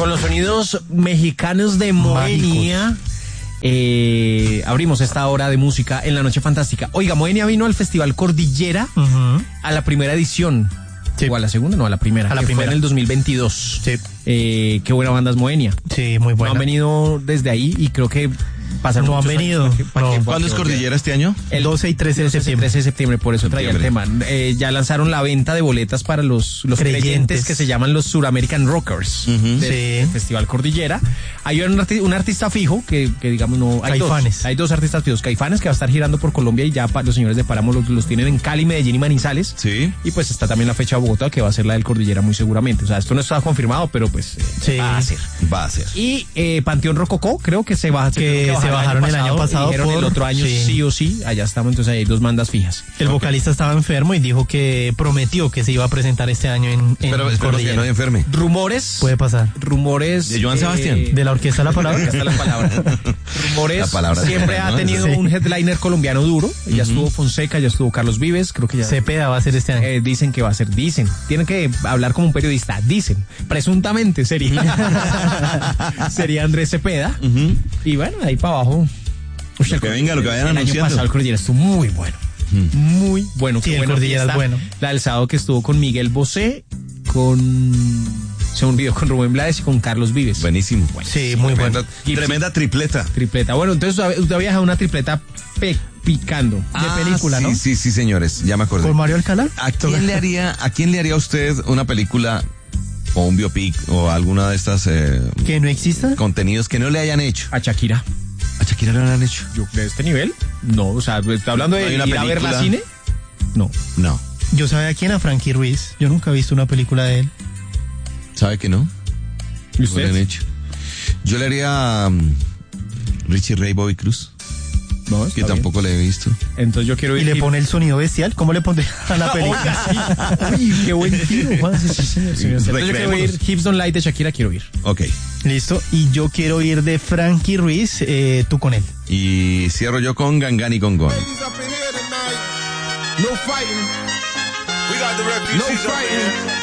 Con los sonidos mexicanos de Moenia, abrimos esta hora de música en la Noche Fantástica. Oiga, Moenia vino al Festival Cordillera a la primera edición. Sí. ¿O a la segunda? No, a la primera. A la que primera. fue en el 2022. Sí. Qué buena banda es Moenia. Sí, muy No buena. han venido desde ahí y creo que pasaron No han muchos venido. años para que- No. ¿Cuándo es Cordillera este año? El 12 y 13 de septiembre. 13 de septiembre, por eso traía el tema. Septiembre. Ya lanzaron la venta de boletas para los creyentes que se llaman los Suramerican Rockers del Sí. Festival Cordillera. Hay un artista fijo que digamos no... Caifanes. Hay dos artistas fijos. Caifanes, que va a estar girando por Colombia y ya los señores de Páramo los tienen en Cali, Medellín y Manizales. Sí. Y pues está también la fecha de Bogotá, que va a ser la del Cordillera muy seguramente. O sea, esto no está confirmado, pero pues Sí. va a ser. Va a ser. Y Panteón Rococó, creo que se bajaron el año pasado y dijeron por- el otro año sí. sí o sí. Allá estamos, entonces hay dos bandas fijas. El vocalista estaba enfermo y dijo que prometió que se iba a presentar este año en Pero espero que Cordillera. no enferme. Rumores. Puede pasar. Rumores. ¿De Joan Sebastián? De la Orquesta de la Palabra. Ahí está la palabra. Rumores. La palabra Siempre ¿no? ha tenido un headliner colombiano duro. Ya estuvo Fonseca, ya estuvo Carlos Vives. Creo que ya. Cepeda va a ser este año. Dicen que va a ser. Dicen. Tienen que hablar como un periodista. Dicen. Presuntamente sería. Sería Andrés Cepeda. Y bueno, ahí para abajo. Uy, Lo que venga, lo que vayan el año anunciando. pasado el Cordillera estuvo muy bueno. Muy bueno. Sí, Qué el buena Cordillera es fiesta. bueno. La del sábado que estuvo con Miguel Bosé, se me olvidó, con Rubén Blades y con Carlos Vives. Buenísimo. Sí, muy bueno. Tremenda tripleta. Tripleta. Bueno, entonces usted había dejado una tripleta picando. De película, sí, ¿no? Sí, señores, ya me acordé. ¿Por Mario Alcalá? ¿A quién le haría usted una película o un biopic o alguna de estas ¿Que no exista? contenidos que no le hayan hecho? A Shakira. ¿A Shakira no le han hecho? Yo, ¿de este nivel? No, o sea, ¿está hablando ¿No de hay una ir a ver la película? cine? No. No. Yo sabía a quién, a Frankie Ruiz. Yo nunca he visto una película de él. ¿Sabe que no? ¿Y No le han usted? hecho. Yo le haría a Richie Ray Bobby Cruz, No, que está bien. tampoco le he visto. Entonces yo quiero ir. Y le pone el sonido bestial. ¿Cómo le pondría a la película? Uy, qué buen tiro, Juan. Sí, señor. Entonces yo quiero Recreémonos. ir. Hips Don't Lie de Shakira, quiero ir. Ok. Listo. Y yo quiero ir de Frankie Ruiz, tú con él. Y cierro yo con Gangani con Gon. Ladies up in here tonight. No fighting. We got the refugees No up in here.